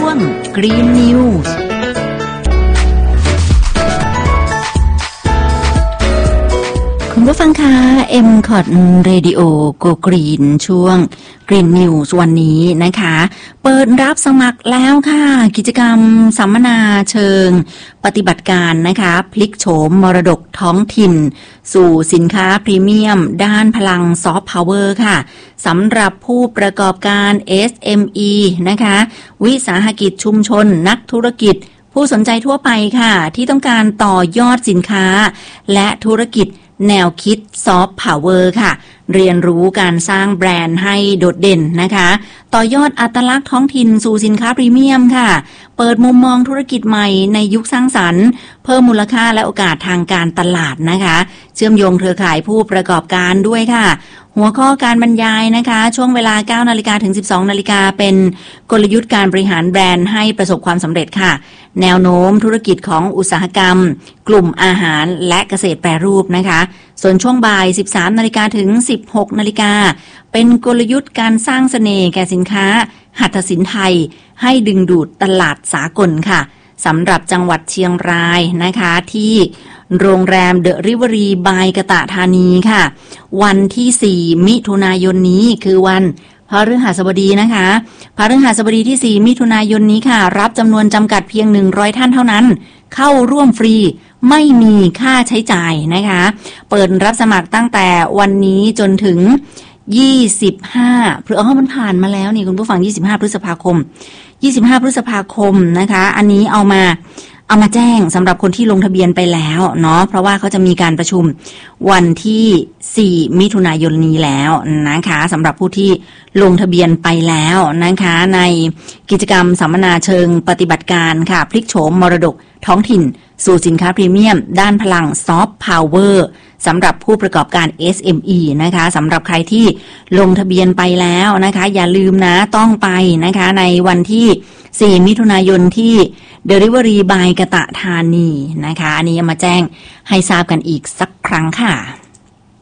ง Green Newsคุณผู้ฟังคะ MCOT Radio Go Green ช่วง Green News วันนี้นะคะเปิดรับสมัครแล้วค่ะกิจกรรมสัมมนาเชิงปฏิบัติการนะคะพลิกโฉมมรดกท้องถิ่นสู่สินค้าพรีเมียมด้านพลังซอฟต์พาวเวอร์ค่ะสำหรับผู้ประกอบการ SME นะคะวิสาหกิจชุมชนนักธุรกิจผู้สนใจทั่วไปค่ะที่ต้องการต่อยอดสินค้าและธุรกิจแนวคิดซอฟต์พาวเวอร์ค่ะเรียนรู้การสร้างแบรนด์ให้โดดเด่นนะคะต่อยอดอัตลักษณ์ท้องถิ่นสู่สินค้าพรีเมียมค่ะเปิดมุมมองธุรกิจใหม่ในยุคสร้างสรรค์เพิ่มมูลค่าและโอกาสทางการตลาดนะคะเชื่อมโยงเครือข่ายผู้ประกอบการด้วยค่ะหัวข้อการบรรยายนะคะช่วงเวลา 9 นาฬิกาถึง 12 นาฬิกาเป็นกลยุทธ์การบริหารแบรนด์ให้ประสบความสำเร็จค่ะแนวโน้มธุรกิจของอุตสาหกรรมกลุ่มอาหารและเกษตรแปรรูปนะคะส่วนช่วงบ่าย 13 นาฬิกาถึง 16 นาฬิกาเป็นกลยุทธ์การสร้างเสน่ห์แก่สินค้าหัตถศิลป์ไทยให้ดึงดูดตลาดสากลค่ะสำหรับจังหวัดเชียงรายนะคะที่โรงแรมเดอะริเวอรี่บายกะตะธานีค่ะวันที่ 4 มิถุนายนนี้คือวันพฤหัสบดีนะคะพฤหัสบดีที่ 4 มิถุนายนนี้ค่ะรับจำนวนจำกัดเพียง100ท่านเท่านั้นเข้าร่วมฟรีไม่มีค่าใช้จ่ายนะคะเปิดรับสมัครตั้งแต่วันนี้จนถึง25มันผ่านมาแล้วนี่คุณผู้ฟัง25 พฤษภาคมนะคะอันนี้เอามาแจ้งสำหรับคนที่ลงทะเบียนไปแล้วเนาะเพราะว่าเขาจะมีการประชุมวันที่4 มิถุนายนนี้แล้วนะคะสำหรับผู้ที่ลงทะเบียนไปแล้วนะคะในกิจกรรมสัมมนาเชิงปฏิบัติการค่ะพลิกโฉมมรดกท้องถิ่นสู่สินค้าพรีเมียมด้านพลังซอฟต์พาวเวอร์สำหรับผู้ประกอบการ SME นะคะสำหรับใครที่ลงทะเบียนไปแล้วนะคะอย่าลืมนะต้องไปนะคะในวันที่4 มิถุนายนที่ Delivery by กะตะธานีนะคะอันนี้มาแจ้งให้ทราบกันอีกสักครั้งค่ะ